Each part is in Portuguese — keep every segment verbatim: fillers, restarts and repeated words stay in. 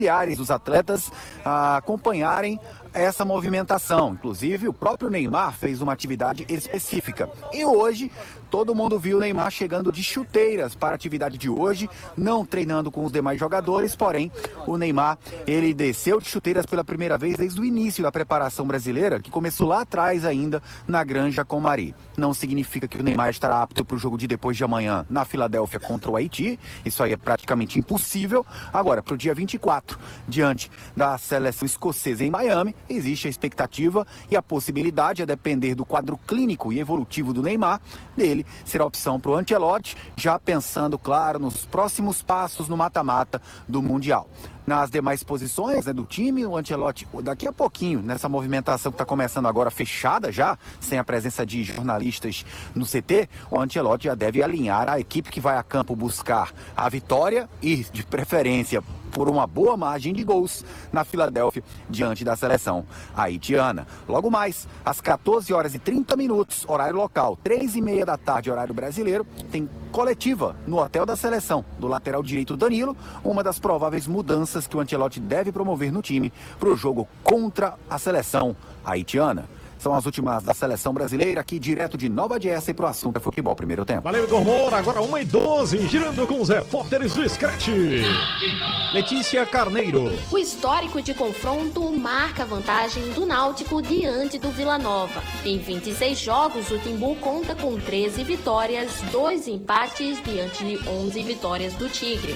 familiares dos atletas a acompanharem essa movimentação. Inclusive, o próprio Neymar fez uma atividade específica. E hoje, todo mundo viu o Neymar chegando de chuteiras para a atividade de hoje, não treinando com os demais jogadores, porém, o Neymar, ele desceu de chuteiras pela primeira vez desde o início da preparação brasileira, que começou lá atrás ainda, na Granja Comari. Não significa que o Neymar estará apto para o jogo de depois de amanhã na Filadélfia contra o Haiti, isso aí é praticamente impossível. Agora, para o dia vinte e quatro, diante da seleção escocesa em Miami, existe a expectativa e a possibilidade, a depender do quadro clínico e evolutivo do Neymar, dele ser a opção para o Ancelotti, já pensando, claro, nos próximos passos no mata-mata do Mundial. Nas demais posições, né, do time, o Ancelotti, daqui a pouquinho, nessa movimentação que está começando agora fechada já, sem a presença de jornalistas no C T, o Ancelotti já deve alinhar a equipe que vai a campo buscar a vitória e, de preferência, por uma boa margem de gols na Filadélfia, diante da seleção haitiana. Logo mais, às quatorze horas e trinta minutos, horário local, três e meia da tarde, horário brasileiro, tem coletiva no hotel da seleção do lateral direito Danilo, uma das prováveis mudanças que o Ancelotti deve promover no time para o jogo contra a seleção haitiana. São as últimas da seleção brasileira, aqui direto de Nova Jersey para o assunto é futebol, primeiro tempo. Valeu, Igor Moura, agora uma e doze, girando com os repórteres do Scratch. Letícia Carneiro. O histórico de confronto marca a vantagem do Náutico diante do Vila Nova. Em vinte e seis jogos, o Timbu conta com treze vitórias, dois empates diante de onze vitórias do Tigre.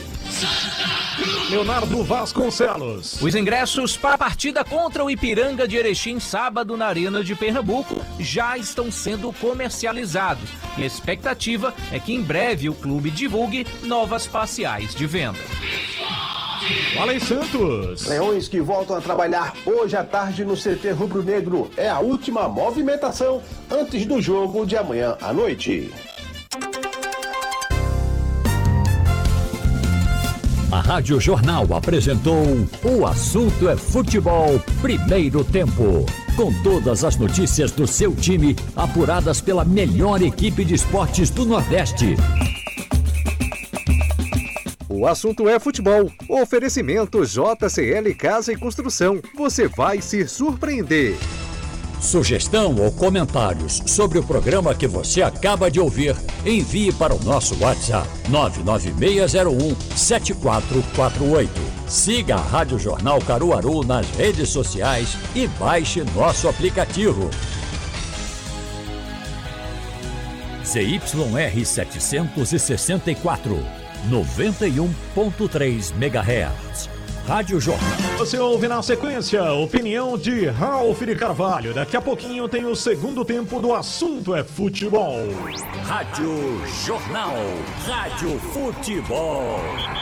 Leonardo Vasconcelos. Os ingressos para a partida contra o Ipiranga de Erechim, sábado na Arena de Pernambuco, já estão sendo comercializados. E a expectativa é que em breve o clube divulgue novas parciais de venda. Fala Santos. Leões que voltam a trabalhar hoje à tarde no C T Rubro Negro. É a última movimentação antes do jogo de amanhã à noite. A Rádio Jornal apresentou O Assunto é Futebol, primeiro tempo. Com todas as notícias do seu time, apuradas pela melhor equipe de esportes do Nordeste. O Assunto é Futebol. Oferecimento J C L Casa e Construção. Você vai se surpreender. Sugestão ou comentários sobre o programa que você acaba de ouvir, envie para o nosso WhatsApp nove nove seis zero um sete quatro quatro oito. Siga a Rádio Jornal Caruaru nas redes sociais e baixe nosso aplicativo. Z Y R setecentos e sessenta e quatro, noventa e um ponto três megahertz. Rádio Jornal. Você ouve na sequência opinião de Ralf de Carvalho. Daqui a pouquinho tem o segundo tempo do Assunto é Futebol. Rádio Jornal. Rádio Futebol.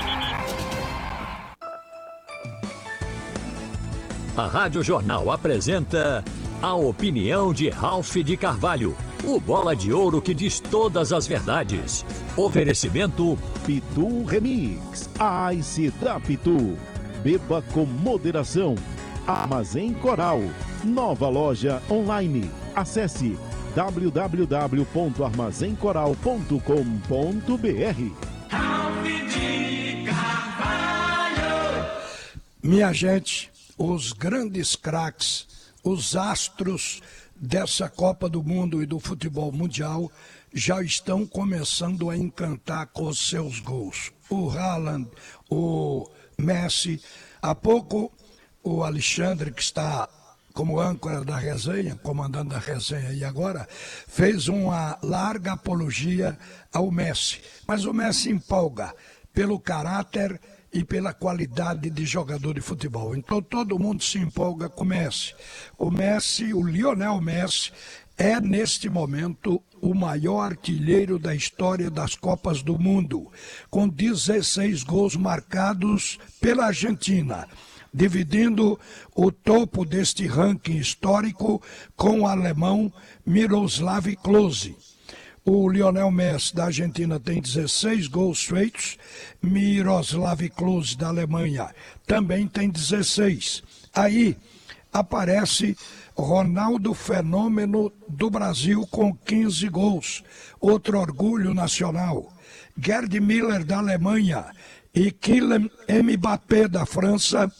A Rádio Jornal apresenta a opinião de Ralf de Carvalho. O bola de ouro que diz todas as verdades. Oferecimento Pitu Remix. A Ice da Pitu. Beba com moderação. Armazém Coral. Nova loja online. Acesse w w w ponto armazém coral ponto com ponto b r. Minha gente, os grandes craques, os astros dessa Copa do Mundo e do futebol mundial já estão começando a encantar com os seus gols. O Haaland, o Messi, há pouco o Alexandre, que está como âncora da resenha, comandando a resenha e agora, fez uma larga apologia ao Messi. Mas o Messi empolga pelo caráter e pela qualidade de jogador de futebol. Então todo mundo se empolga com o Messi. O Messi, o Lionel Messi, é neste momento o maior artilheiro da história das Copas do Mundo, com dezesseis gols marcados pela Argentina, dividindo o topo deste ranking histórico com o alemão Miroslav Klose. O Lionel Messi da Argentina tem dezesseis gols feitos, Miroslav Klose da Alemanha também tem dezesseis. Aí aparece Ronaldo Fenômeno do Brasil com quinze gols, outro orgulho nacional. Gerd Müller da Alemanha e Kylian Mbappé da França